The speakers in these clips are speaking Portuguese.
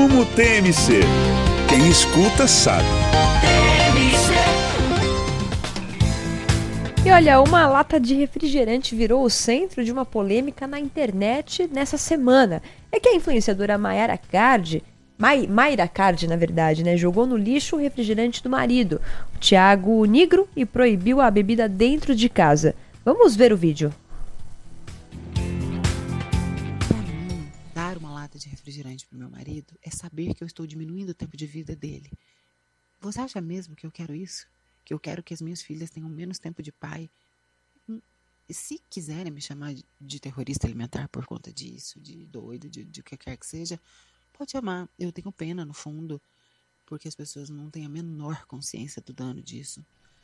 Consumo TMC. Quem escuta sabe. E olha, uma lata de refrigerante virou o centro de uma polêmica na internet nessa semana. É que a influenciadora Mayra Card, na verdade, né, jogou no lixo o refrigerante do marido, o Thiago Nigro, e proibiu a bebida dentro de casa. Vamos ver o vídeo. Para mim, dar uma lata de refrigerante para meu marido é saber que eu estou diminuindo o tempo de vida dele. Você acha mesmo que eu quero isso? Que eu quero que as minhas filhas tenham menos tempo de pai? Se quiserem me chamar de terrorista alimentar por conta disso, de doido, de o que quer que seja, pode chamar. Eu tenho pena, no fundo, porque as pessoas não têm a menor consciência do dano disso.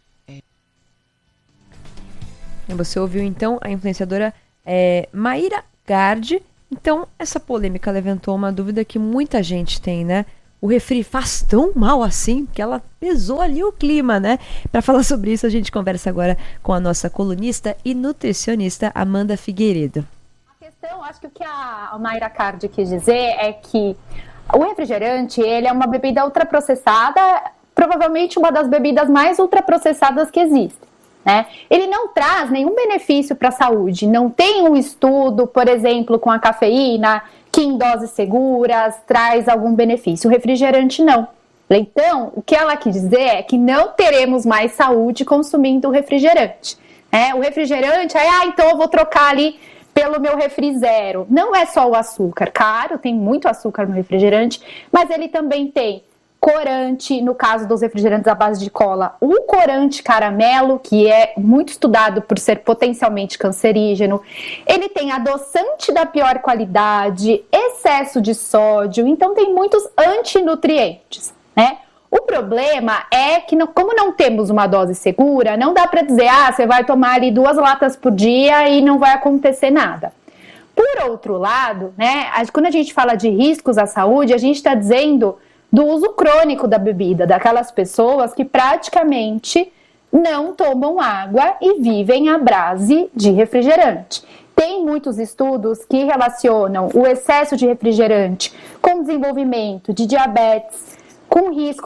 Você ouviu, então, a influenciadora Mayra Card. Então, essa polêmica levantou uma dúvida que muita gente tem, né? O refri faz tão mal assim que ela pesou ali o clima, né? Para falar sobre isso, a gente conversa agora com a nossa colunista e nutricionista Amanda Figueiredo. A questão, acho que o que a Mayra Card quis dizer é que o refrigerante, ele é uma bebida ultraprocessada, provavelmente uma das bebidas mais ultraprocessadas que existem, né? Ele não traz nenhum benefício para a saúde, não tem um estudo, por exemplo, com a cafeína, que em doses seguras traz algum benefício. O refrigerante não. Então, o que ela quis dizer é que não teremos mais saúde consumindo o refrigerante. O refrigerante, então eu vou trocar ali pelo meu refri zero. Não é só o açúcar. Claro, tem muito açúcar no refrigerante, mas ele também tem corante, no caso dos refrigerantes à base de cola, o corante caramelo, que é muito estudado por ser potencialmente cancerígeno. Ele tem adoçante da pior qualidade, excesso de sódio, então tem muitos antinutrientes, né? O problema é que, como não temos uma dose segura, não dá para dizer, você vai tomar ali 2 latas por dia e não vai acontecer nada. Por outro lado, né, quando a gente fala de riscos à saúde, a gente está dizendo do uso crônico da bebida, daquelas pessoas que praticamente não tomam água e vivem à base de refrigerante. Tem muitos estudos que relacionam o excesso de refrigerante com desenvolvimento de diabetes, com risco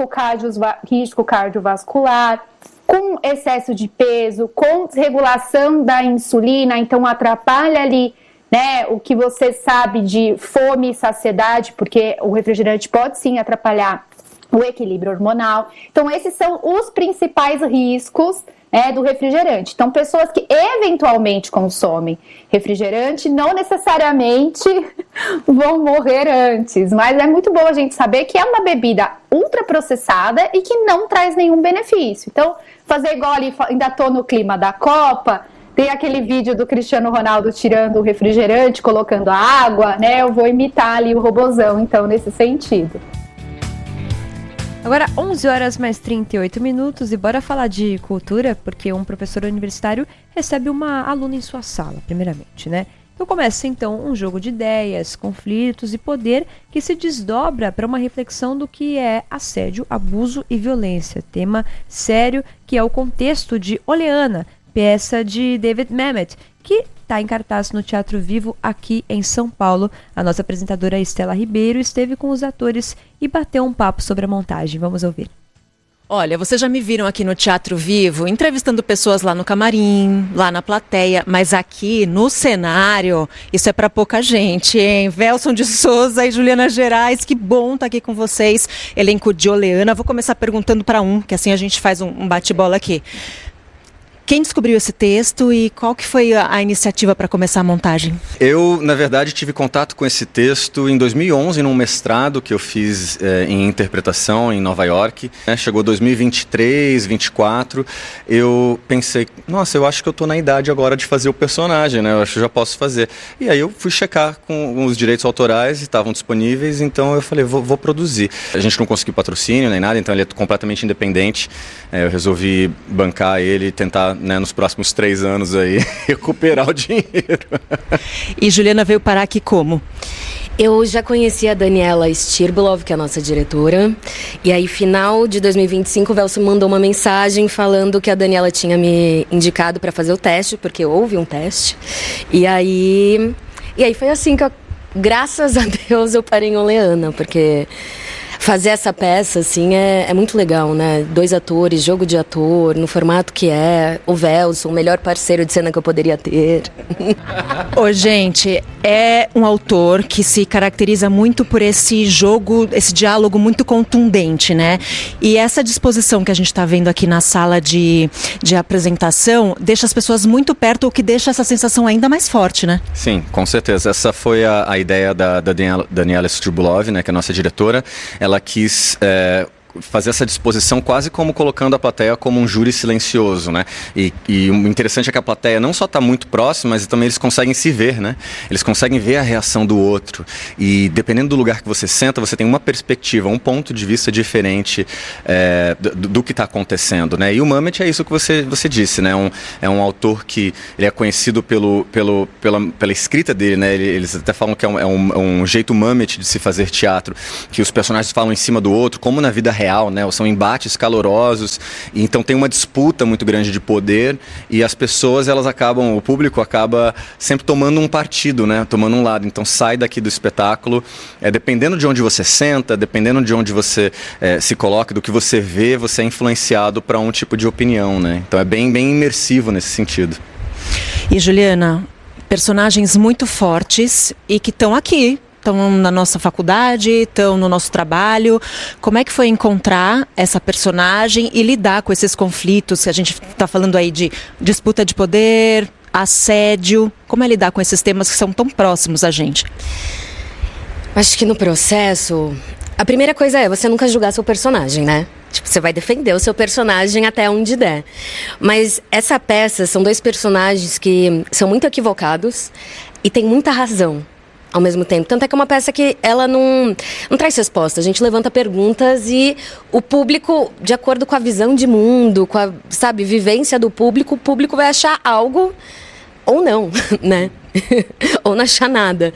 cardiovascular, com excesso de peso, com desregulação da insulina, então atrapalha ali, né, o que você sabe de fome e saciedade, porque o refrigerante pode sim atrapalhar o equilíbrio hormonal. Então, esses são os principais riscos, né, do refrigerante. Então, pessoas que eventualmente consomem refrigerante não necessariamente vão morrer antes, mas é muito bom a gente saber que é uma bebida ultraprocessada e que não traz nenhum benefício. Então, fazer igual ali, ainda tô no clima da Copa. Tem aquele vídeo do Cristiano Ronaldo tirando o refrigerante, colocando a água, né? Eu vou imitar ali o robozão, então, nesse sentido. Agora, 11 horas mais 38 minutos e bora falar de cultura, porque um professor universitário recebe uma aluna em sua sala, primeiramente, né? Então começa, então, um jogo de ideias, conflitos e poder que se desdobra para uma reflexão do que é assédio, abuso e violência. Tema sério que é o contexto de Oleana, peça de David Mamet, que está em cartaz no Teatro Vivo aqui em São Paulo. A nossa apresentadora Estela Ribeiro esteve com os atores e bateu um papo sobre a montagem. Vamos ouvir. Olha, vocês já me viram aqui no Teatro Vivo, entrevistando pessoas lá no camarim, lá na plateia, mas aqui no cenário, isso é para pouca gente, hein? Velson de Souza e Juliana Gerais, que bom estar aqui com vocês. Elenco de Oleana. Vou começar perguntando para que assim a gente faz um bate-bola aqui. Quem descobriu esse texto e qual que foi a iniciativa para começar a montagem? Eu, na verdade, tive contato com esse texto em 2011, num mestrado que eu fiz em interpretação em Nova York. Chegou 2023, 2024, eu pensei, nossa, eu acho que eu estou na idade agora de fazer o personagem, né? Eu acho que eu já posso fazer. E aí eu fui checar com os direitos autorais, estavam disponíveis, então eu falei, vou produzir. A gente não conseguiu patrocínio nem nada, então ele é completamente independente. Eu resolvi bancar ele e tentar, né, nos próximos 3 anos aí, recuperar o dinheiro. E Juliana veio parar aqui como? Eu já conheci a Daniela Stirblov, que é a nossa diretora, e aí final de 2025 o Velson mandou uma mensagem falando que a Daniela tinha me indicado para fazer o teste, porque houve um teste, e aí foi assim que eu graças a Deus eu parei em Oleana, porque fazer essa peça, assim, é muito legal, né? 2 atores, jogo de ator, no formato que é, o Velson, o melhor parceiro de cena que eu poderia ter. Ô, gente, é um autor que se caracteriza muito por esse jogo, esse diálogo muito contundente, né? E essa disposição que a gente está vendo aqui na sala de apresentação deixa as pessoas muito perto, o que deixa essa sensação ainda mais forte, né? Sim, com certeza. Essa foi a ideia da Daniela Stribolov, né, que é a nossa diretora. Ela quis fazer essa disposição quase como colocando a plateia como um júri silencioso, né? E o interessante é que a plateia não só está muito próxima, mas também eles conseguem se ver, né? Eles conseguem ver a reação do outro. E dependendo do lugar que você senta, você tem uma perspectiva, um ponto de vista diferente do que está acontecendo, né? E o Mamet é isso que você disse, né? É um autor que ele é conhecido pela escrita dele, né? Eles até falam que é um jeito Mamet de se fazer teatro, que os personagens falam em cima do outro, como na vida real, né? São embates calorosos, e então tem uma disputa muito grande de poder, e as pessoas, o público acaba sempre tomando um partido, né? Tomando um lado. Então sai daqui do espetáculo, dependendo de onde você senta, dependendo de onde você se coloca, do que você vê, você é influenciado para um tipo de opinião, né? Então é bem, bem imersivo nesse sentido. E Juliana, personagens muito fortes e que estão aqui, estão na nossa faculdade, estão no nosso trabalho. Como é que foi encontrar essa personagem e lidar com esses conflitos que a gente está falando aí de disputa de poder, assédio? Como é lidar com esses temas que são tão próximos a gente? Acho que no processo, a primeira coisa é você nunca julgar seu personagem, né? Tipo, você vai defender o seu personagem até onde der. Mas essa peça são 2 personagens que são muito equivocados e tem muita razão ao mesmo tempo. Tanto é que é uma peça que ela não traz resposta. A gente levanta perguntas e o público, de acordo com a visão de mundo, com a, vivência do público, o público vai achar algo ou não, né? Ou não achar nada.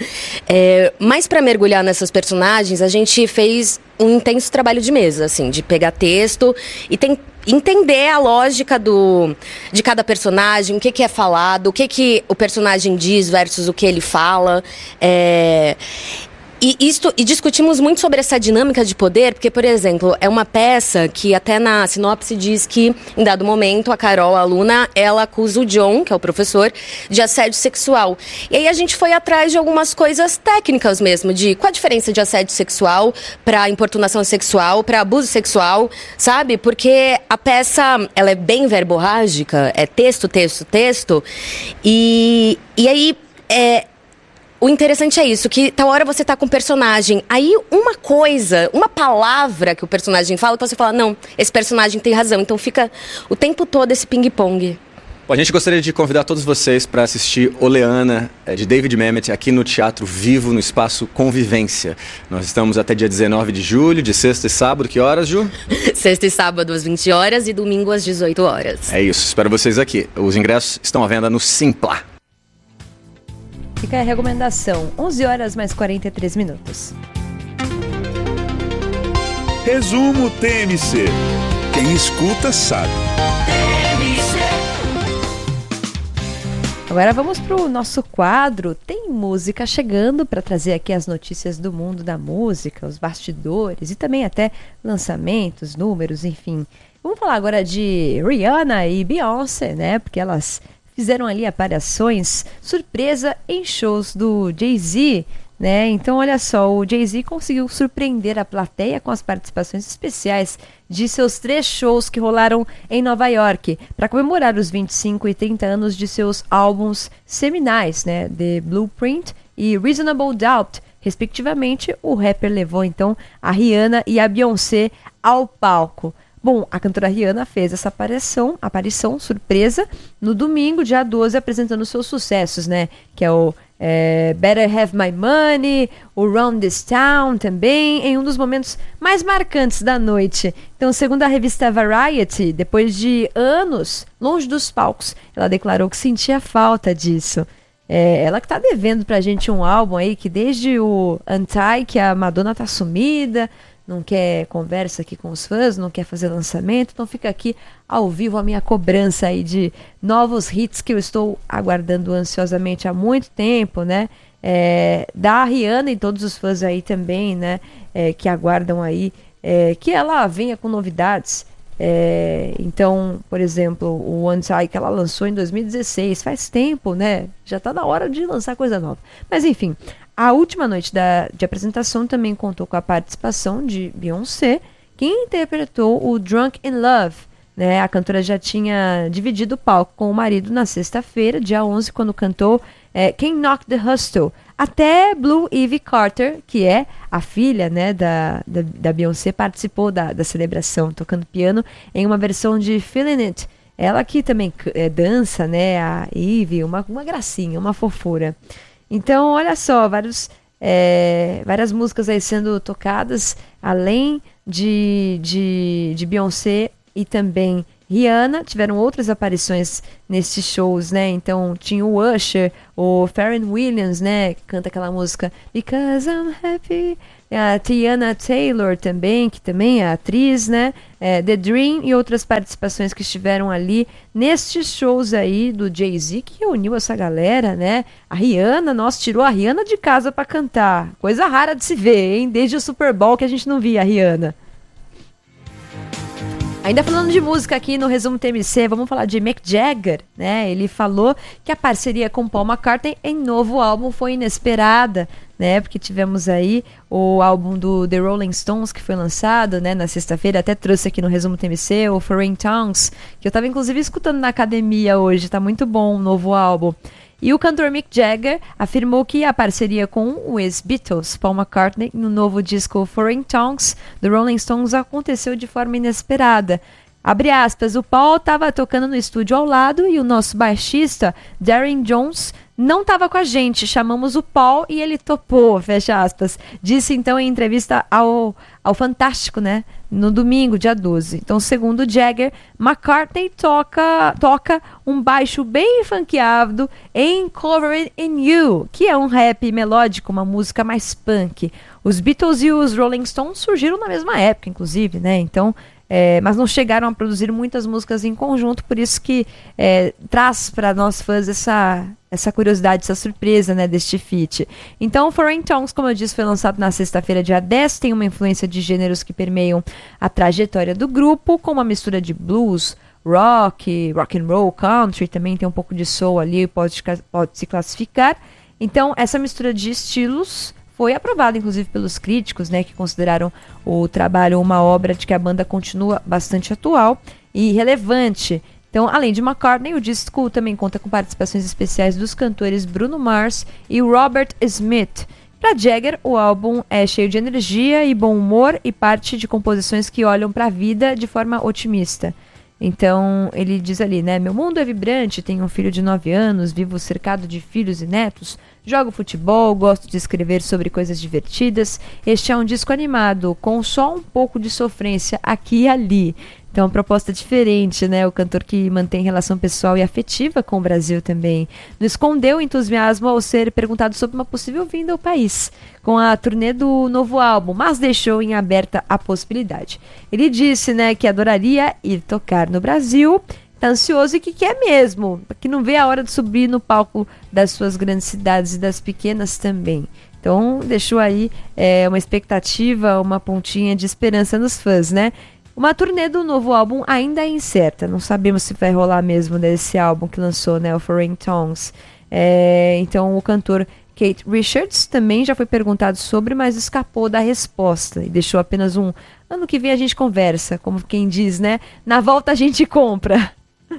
Mas para mergulhar nessas personagens, a gente fez um intenso trabalho de mesa, assim, de pegar texto e entender a lógica de cada personagem, o que é falado, o que o personagem diz versus o que ele fala. E discutimos muito sobre essa dinâmica de poder, porque, por exemplo, é uma peça que até na sinopse diz que, em dado momento, a Carol, a aluna, ela acusa o John, que é o professor, de assédio sexual. E aí a gente foi atrás de algumas coisas técnicas mesmo, de qual a diferença de assédio sexual para importunação sexual, para abuso sexual, sabe? Porque a peça, ela é bem verborrágica, é texto, texto, texto, e aí... O interessante é isso, que tal hora você tá com o personagem, aí uma palavra que o personagem fala, então você fala, não, esse personagem tem razão, então fica o tempo todo esse ping-pong. A gente gostaria de convidar todos vocês para assistir Oleana, de David Mamet, aqui no Teatro Vivo, no Espaço Convivência. Nós estamos até dia 19 de julho, de sexta e sábado. Que horas, Ju? Sexta e sábado às 20 horas e domingo às 18 horas. É isso, espero vocês aqui. Os ingressos estão à venda no Simpla. Fica a recomendação, 11 horas mais 43 minutos. Resumo TMC. Quem escuta sabe. Agora vamos para o nosso quadro Tem Música chegando, para trazer aqui as notícias do mundo da música, os bastidores e também até lançamentos, números, enfim. Vamos falar agora de Rihanna e Beyoncé, né? Porque elas fizeram ali aparições surpresa em shows do Jay-Z, né? Então, olha só, o Jay-Z conseguiu surpreender a plateia com as participações especiais de seus 3 shows que rolaram em Nova York para comemorar os 25 e 30 anos de seus álbuns seminais, né? The Blueprint e Reasonable Doubt. Respectivamente, o rapper levou então a Rihanna e a Beyoncé ao palco. Bom, a cantora Rihanna fez essa aparição surpresa no domingo, dia 12, apresentando seus sucessos, né? Que é o Better Have My Money, o Round This Town também, em um dos momentos mais marcantes da noite. Então, segundo a revista Variety, depois de anos longe dos palcos, ela declarou que sentia falta disso. Ela que tá devendo pra gente um álbum aí que desde o Untie, que a Madonna tá sumida, não quer conversa aqui com os fãs, não quer fazer lançamento, então fica aqui ao vivo a minha cobrança aí de novos hits que eu estou aguardando ansiosamente há muito tempo, né? da Rihanna e todos os fãs aí também, né, que aguardam aí que ela venha com novidades. Então, por exemplo, o One Tie que ela lançou em 2016, faz tempo, né? Já tá na hora de lançar coisa nova. Mas enfim, a última noite de apresentação também contou com a participação de Beyoncé, que interpretou o Drunk in Love, né? A cantora já tinha dividido o palco com o marido na sexta-feira, dia 11, quando cantou Can't Knock the Hustle. Até Blue Ivy Carter, que é a filha, né, da Beyoncé, participou da celebração, tocando piano em uma versão de Feeling It. Ela que também dança, né, a Ivy, uma gracinha, uma fofura. Então, olha só, várias músicas aí sendo tocadas, além de Beyoncé e também Rihanna, tiveram outras aparições nesses shows, né? Então tinha o Usher, o Pharrell Williams, né? Que canta aquela música Because I'm Happy. A Tiana Taylor também, que também é atriz, né? The Dream e outras participações que estiveram ali nestes shows aí do Jay-Z, que reuniu essa galera, né? A Rihanna, nossa, tirou a Rihanna de casa pra cantar. Coisa rara de se ver, hein? Desde o Super Bowl que a gente não via a Rihanna. Ainda falando de música aqui no Resumo TMC, vamos falar de Mick Jagger, né? Ele falou que a parceria com Paul McCartney em novo álbum foi inesperada, né? Porque tivemos aí o álbum do The Rolling Stones, que foi lançado, né, na sexta-feira, até trouxe aqui no Resumo TMC, o Foreign Tongues, que eu tava inclusive escutando na academia hoje, tá muito bom o novo álbum. E o cantor Mick Jagger afirmou que a parceria com o ex-Beatles, Paul McCartney, no novo disco Foreign Tongues, do Rolling Stones, aconteceu de forma inesperada. Abre aspas, o Paul estava tocando no estúdio ao lado e o nosso baixista, Darren Jones, não estava com a gente. Chamamos o Paul e ele topou, fecha aspas. Disse então em entrevista ao Fantástico, né? No domingo, dia 12. Então, segundo Jagger, McCartney toca um baixo bem funkeado em Covered in You, que é um rap melódico, uma música mais punk. Os Beatles e os Rolling Stones surgiram na mesma época, inclusive, né? Então, mas não chegaram a produzir muitas músicas em conjunto, por isso que traz para nós fãs essa curiosidade, essa surpresa, né, deste feat. Então, Foreign Tongues, como eu disse, foi lançado na sexta-feira, dia 10, tem uma influência de gêneros que permeiam a trajetória do grupo, com uma mistura de blues, rock and roll, country, também tem um pouco de soul ali, pode se classificar. Então, essa mistura de estilos foi aprovado, inclusive, pelos críticos, né, que consideraram o trabalho uma obra de que a banda continua bastante atual e relevante. Então, além de McCartney, o disco também conta com participações especiais dos cantores Bruno Mars e Robert Smith. Para Jagger, o álbum é cheio de energia e bom humor e parte de composições que olham para a vida de forma otimista. Então, ele diz ali, né? Meu mundo é vibrante, tenho um filho de 9 anos, vivo cercado de filhos e netos, jogo futebol, gosto de escrever sobre coisas divertidas. Este é um disco animado, com só um pouco de sofrência aqui e ali. Então, uma proposta diferente, né? O cantor que mantém relação pessoal e afetiva com o Brasil também. Não escondeu o entusiasmo ao ser perguntado sobre uma possível vinda ao país, com a turnê do novo álbum, mas deixou em aberta a possibilidade. Ele disse, né, que adoraria ir tocar no Brasil, tá ansioso e que quer mesmo, que não vê a hora de subir no palco das suas grandes cidades e das pequenas também. Então, deixou aí uma expectativa, uma pontinha de esperança nos fãs, né? Uma turnê do novo álbum ainda é incerta, não sabemos se vai rolar mesmo desse álbum que lançou, né, o Foreign Tongues. Então o cantor Keith Richards também já foi perguntado sobre, mas escapou da resposta e deixou apenas um ano que vem a gente conversa, como quem diz, né, na volta a gente compra.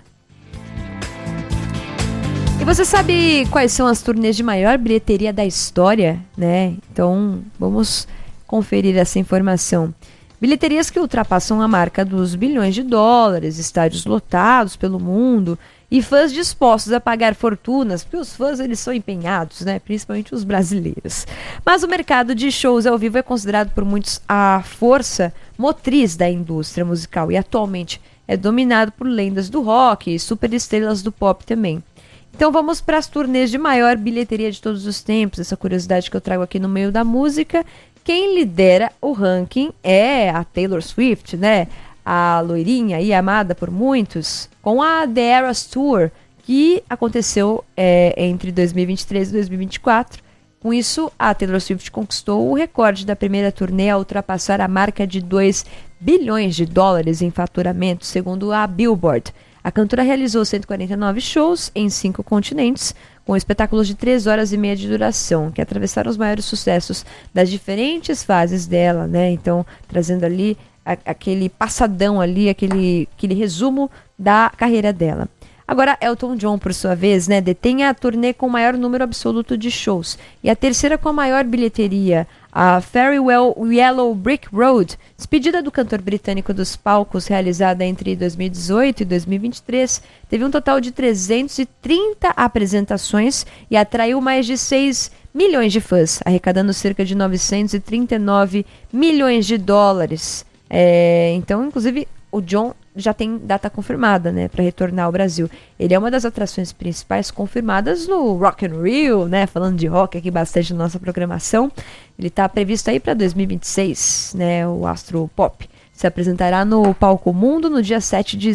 E você sabe quais são as turnês de maior bilheteria da história, né? Então vamos conferir essa informação. Bilheterias que ultrapassam a marca dos bilhões de dólares, estádios lotados pelo mundo e fãs dispostos a pagar fortunas, porque os fãs eles são empenhados, né? Principalmente os brasileiros. Mas o mercado de shows ao vivo é considerado por muitos a força motriz da indústria musical e atualmente é dominado por lendas do rock e superestrelas do pop também. Então vamos para as turnês de maior bilheteria de todos os tempos, essa curiosidade que eu trago aqui no meio da música. Quem lidera o ranking é a Taylor Swift, né? A loirinha aí, amada por muitos, com a The Eras Tour, que aconteceu entre 2023 e 2024. Com isso, a Taylor Swift conquistou o recorde da primeira turnê a ultrapassar a marca de 2 bilhões de dólares em faturamento, segundo a Billboard. A cantora realizou 149 shows em 5 continentes, com espetáculos de 3 horas e meia de duração, que atravessaram os maiores sucessos das diferentes fases dela, né? Então, trazendo ali aquele passadão ali, aquele resumo da carreira dela. Agora, Elton John, por sua vez, né, detém a turnê com o maior número absoluto de shows e a terceira com a maior bilheteria. A Farewell Yellow Brick Road, despedida do cantor britânico dos palcos, realizada entre 2018 e 2023, teve um total de 330 apresentações e atraiu mais de 6 milhões de fãs, arrecadando cerca de 939 milhões de dólares. Então, inclusive, o John já tem data confirmada, né, para retornar ao Brasil. Ele é uma das atrações principais confirmadas no Rock in Rio, né, falando de rock aqui bastante na nossa programação. Ele está previsto aí para 2026, né, o astro pop se apresentará no Palco Mundo no dia 7 de